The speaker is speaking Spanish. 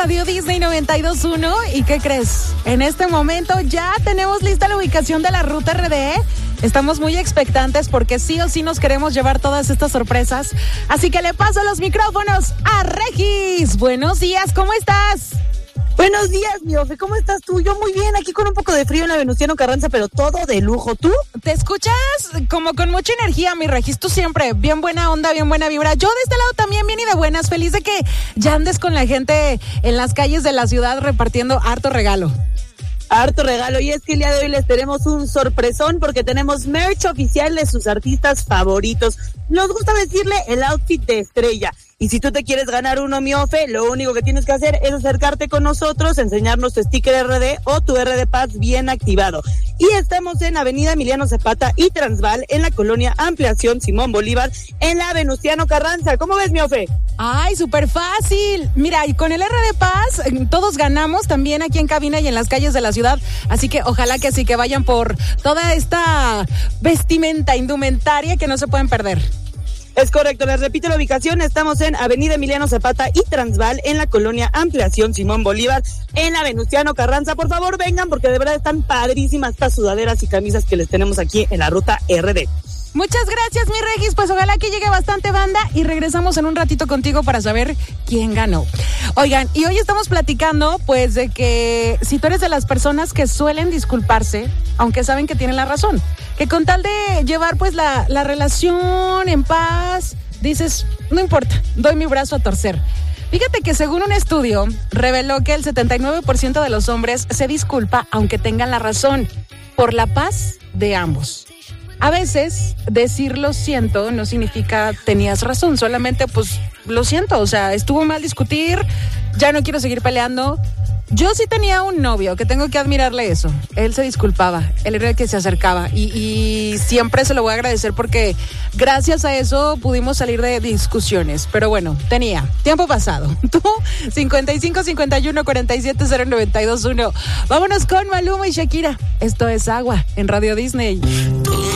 Radio Disney 92.1. ¿Y qué crees? En este momento ya tenemos lista la ubicación de la ruta RD. Estamos muy expectantes porque sí o sí nos queremos llevar todas estas sorpresas. Así que le paso los micrófonos a Regis. Buenos días, ¿cómo estás? Buenos días, mi Ofe, ¿cómo estás tú? Yo muy bien, aquí con un poco de frío en la Venustiano Carranza, pero todo de lujo. ¿Tú? Te escuchas como con mucha energía, mi Regis, tú siempre. Bien buena onda, bien buena vibra. Yo de este lado también bien y de buenas. Feliz de que ya andes con la gente en las calles de la ciudad repartiendo harto regalo. Harto regalo, y es que el día de hoy les tenemos un sorpresón porque tenemos merch oficial de sus artistas favoritos. Nos gusta decirle el outfit de estrella. Y si tú te quieres ganar uno, mi Ofe, lo único que tienes que hacer es acercarte con nosotros, enseñarnos tu sticker RD o tu RD Pass bien activado. Y estamos en Avenida Emiliano Zapata y Transval, en la colonia Ampliación Simón Bolívar, en la Venustiano Carranza. ¿Cómo ves, mi Ofe? Ay, súper fácil. Mira, y con el RD Pass todos ganamos también aquí en cabina y en las calles de la ciudad. Así que ojalá que sí, que vayan por toda esta vestimenta, indumentaria que no se pueden perder. Es correcto, les repito la ubicación, estamos en Avenida Emiliano Zapata y Transval, en la colonia Ampliación Simón Bolívar, en la Venustiano Carranza. Por favor, vengan porque de verdad están padrísimas estas sudaderas y camisas que les tenemos aquí en la ruta RD. Muchas gracias, mi Regis, pues ojalá que llegue bastante banda y regresamos en un ratito contigo para saber quién ganó. Oigan, y hoy estamos platicando pues de que si tú eres de las personas que suelen disculparse, aunque saben que tienen la razón, que con tal de llevar pues la relación en paz, dices, no importa, doy mi brazo a torcer. Fíjate que según un estudio reveló que el 79% de los hombres se disculpa aunque tengan la razón, por la paz de ambos. A veces decir lo siento no significa tenías razón, solamente pues lo siento, o sea, estuvo mal discutir, ya no quiero seguir peleando. Yo sí tenía un novio que tengo que admirarle eso. Él se disculpaba, él era el que se acercaba y siempre se lo voy a agradecer porque gracias a eso pudimos salir de discusiones. Pero bueno, tenía tiempo pasado. Tú, 55 51 47 092 1. Vámonos con Maluma y Shakira. Esto es Agua en Radio Disney.